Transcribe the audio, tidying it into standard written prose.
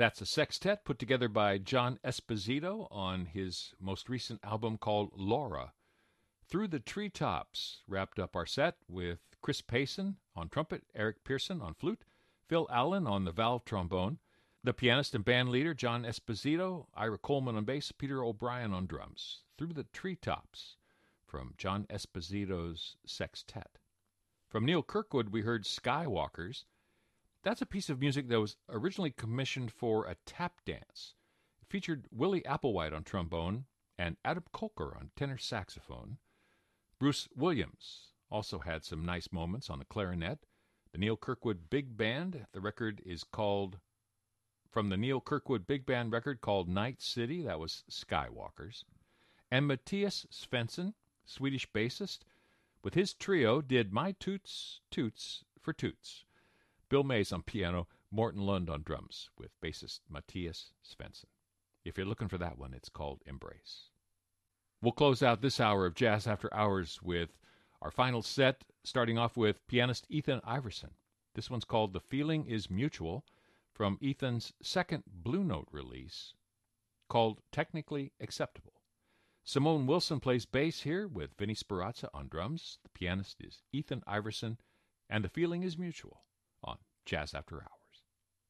That's a sextet put together by John Esposito on his most recent album called Laura. Through the Treetops wrapped up our set with Chris Payson on trumpet, Eric Pearson on flute, Phil Allen on the valve trombone, the pianist and band leader John Esposito, Ira Coleman on bass, Peter O'Brien on drums. Through the Treetops from John Esposito's sextet. From Neil Kirkwood, we heard Skywalkers. That's a piece of music that was originally commissioned for a tap dance. It featured Willie Applewhite on trombone and Adam Kolker on tenor saxophone. Bruce Williams also had some nice moments on the clarinet. The Neil Kirkwood Big Band, the record is called, from the Neil Kirkwood Big Band record called Night City, that was Skywalkers. And Matthias Svensson, Swedish bassist, with his trio did My Toots, Toots for Toots. Bill Mays on piano, Morton Lund on drums, with bassist Matthias Svensson. If you're looking for that one, it's called Embrace. We'll close out this hour of Jazz After Hours with our final set, starting off with pianist Ethan Iverson. This one's called The Feeling Is Mutual, from Ethan's second Blue Note release, called Technically Acceptable. Simone Wilson plays bass here with Vinnie Sperazza on drums. The pianist is Ethan Iverson, and The Feeling Is Mutual on Jazz After Hours.